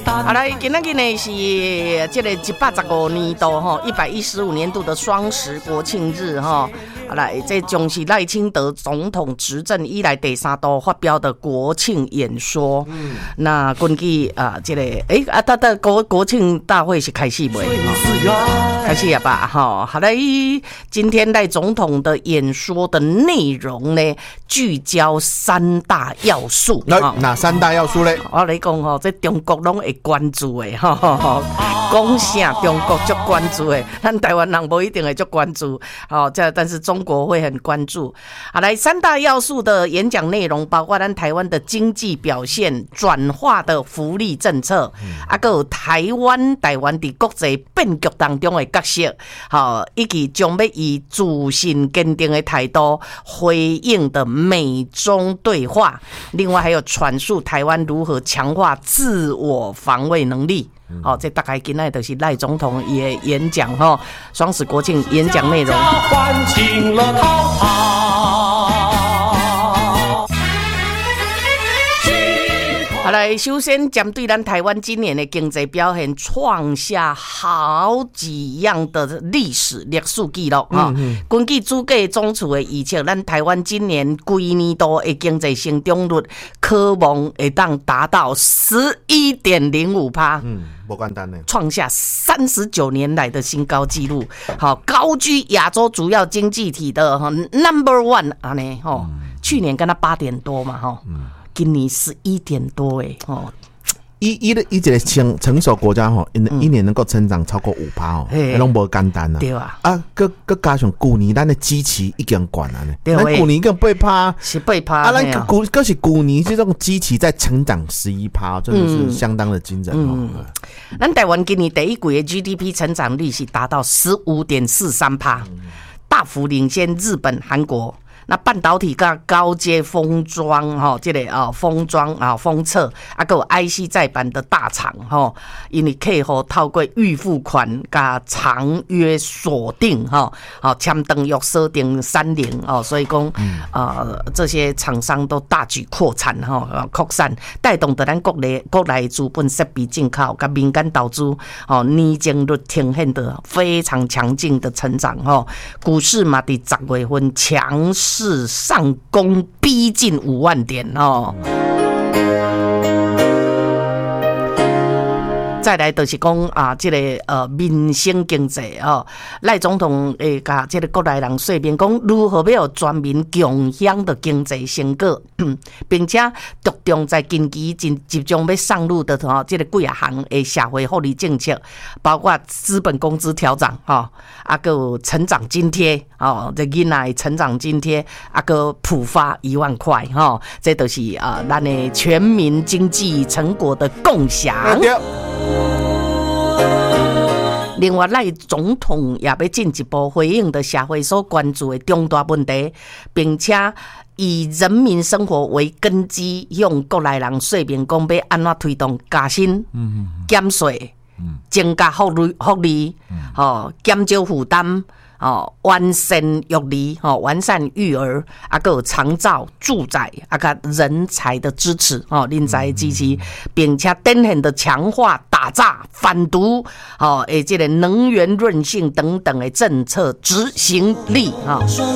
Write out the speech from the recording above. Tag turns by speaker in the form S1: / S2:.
S1: 好来，今仔日呢是这个115年度哈，115年度的双十国庆日哈。好来，这将是赖清德总统执政以来第3度发表的国庆演说。那根据这个他的国庆大会是开始没？开始了吧？哈，好来，今天赖总统的演说的内容呢，聚焦3大要素。
S2: 哪3大要素呢？
S1: 我来讲吼，这中国拢会关注的吼，讲啥中国就关注的，咱台湾人不一定会就关注，但是中国会很关注。好，来3大要素的演讲内容，包括咱台湾的经济表现、转化的福利政策，还有台湾伫国际变局当中的角色，以及将要以自信坚定的态度回应的美中对话。另外还有阐述台湾如何强化自我防卫能力。这大概今天就是赖总统也演讲双十国庆演讲内容。
S3: 唤醒了滔滔。
S1: 好来，首先针对咱台湾今年的经济表现，创下好几样的历史记录根据主计总处的预测，咱台湾今年规年度的经济成长率可望会当达到11.05%。
S2: 不简单呢，
S1: 创下39年来的新高纪录。高居亚洲主要经济体的 No.1 去年跟他8点多嘛今年11点多
S2: 一个成熟国家一年能够成长超过5%拢无简单啊。
S1: 对啊，
S2: 佮加上去年咱的基期已经悬了呢，
S1: 咱
S2: 去年更8%，
S1: 是8%
S2: 咱可是去年这种基期在成长11%，真的是相当的惊人
S1: 咱台湾今年第一季的 GDP 成长率是达到15.43%，大幅领先日本、韩国。那半导体跟高阶封装这个封装封测还有 IC 载板的大厂因为客户透过预付款加长约锁定签订约锁定30所以讲这些厂商都大举扩产扩散，带动的咱国内资本设备进口跟民间投资年增率呈现的非常强劲的成长股市嘛在10月份强势上攻逼近5万点再来就是讲这个民生经济赖总统会甲这个国内人说明讲如何要有全民共享的经济成果，并且着重在近期集中要上路的这个几啊项的社会福利政策，包括资本工资调整还有成长津贴这囡仔的成长津贴还有普发1万块这都是咱的全民经济成果的共享。另外，赖总统也要进一步回应的社会所关注的重大问题，并且以人民生活为根基，向国内人说明讲要安怎推动加薪、减税、增加福利、减少负担。完善育儿，完善育儿，还有长照、住宅，还有人才的支持，人才的支持，并且典型的强化打诈、反毒，这个能源韧性等等的政策执行力